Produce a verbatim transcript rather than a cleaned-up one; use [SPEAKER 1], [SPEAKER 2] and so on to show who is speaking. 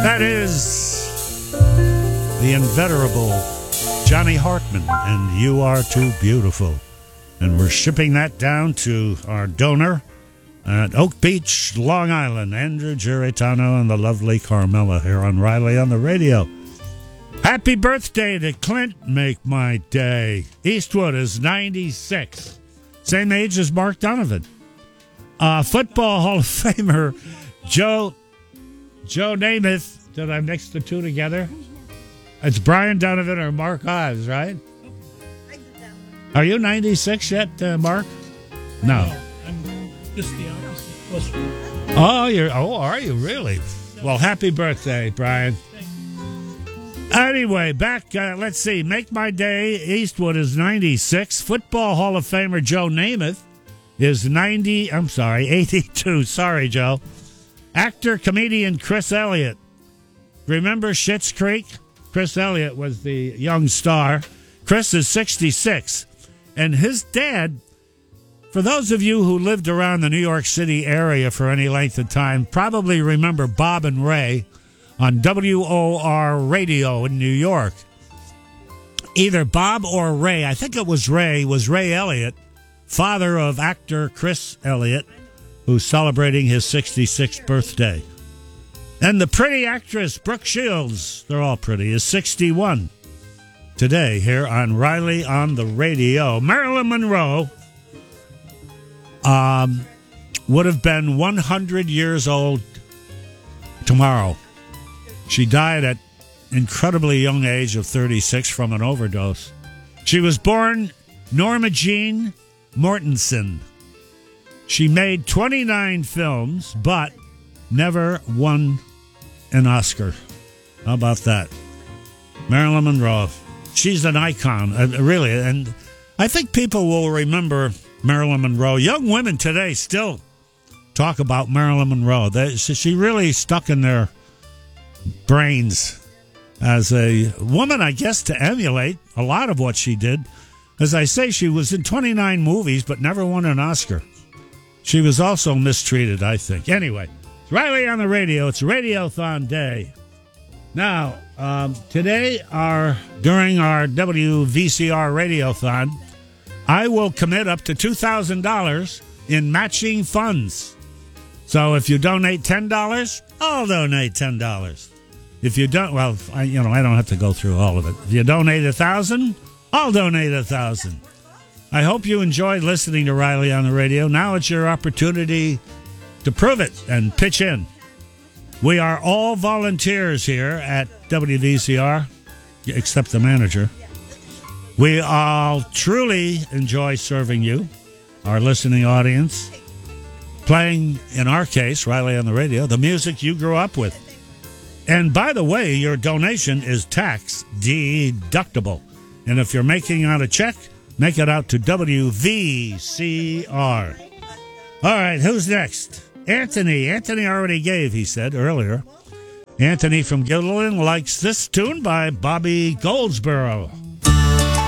[SPEAKER 1] That is the inveterable Johnny Hartman, and You Are Too Beautiful. And we're shipping that down to our donor at Oak Beach, Long Island, Andrew Giritano and the lovely Carmela here on Riley on the Radio. Happy birthday to Clint, make my day. Eastwood is ninety-six. Same age as Mark Donovan. Uh, Football Hall of Famer Joe Joe Namath. Did I mix the two together? It's Brian Donovan or Mark Ives, right? Are you ninety-six yet, uh, Mark? No.
[SPEAKER 2] no. I'm just the opposite.
[SPEAKER 1] Oh, you're. Oh, are you really? Well, happy birthday, Brian. Anyway, back. Uh, let's see. Make my day. Eastwood is ninety-six. Football Hall of Famer Joe Namath is ninety. I'm sorry, eighty-two. Sorry, Joe. Actor comedian Chris Elliott. Remember Schitt's Creek? Chris Elliott was the young star. Chris is sixty-six. And his dad, for those of you who lived around the New York City area for any length of time, probably remember Bob and Ray on W O R Radio in New York. Either Bob or Ray, I think it was Ray, was Ray Elliott, father of actor Chris Elliott, who's celebrating his sixty-sixth birthday. And the pretty actress Brooke Shields, they're all pretty, is sixty-one. Today, here on Riley on the Radio. Marilyn Monroe um, would have been one hundred years old tomorrow. She died at incredibly young age of thirty-six from an overdose. She was born Norma Jean Mortensen. She made twenty-nine films, but never won an Oscar. How about that? Marilyn Monroe. She's an icon, uh, really. And I think people will remember Marilyn Monroe. Young women today still talk about Marilyn Monroe. They, she really stuck in their brains as a woman, I guess, to emulate a lot of what she did. As I say, she was in twenty-nine movies, but never won an Oscar. She was also mistreated, I think. Anyway, it's Riley on the Radio. It's Radiothon Day. Now, um, today, our during our W V C R Radiothon, I will commit up to two thousand dollars in matching funds. So if you donate ten dollars, I'll donate ten dollars. If you don't, well, I, you know, I don't have to go through all of it. If you donate one thousand dollars, I'll donate one thousand dollars. I hope you enjoyed listening to Riley on the Radio. Now it's your opportunity to prove it and pitch in. We are all volunteers here at W V C R, except the manager. We all truly enjoy serving you, our listening audience, playing, in our case, Riley on the Radio, the music you grew up with. And by the way, your donation is tax deductible. And if you're making out a check, make it out to W V C R. All right, who's next? Anthony. Anthony already gave, he said earlier. Anthony from Gilliland likes this tune by Bobby Goldsboro.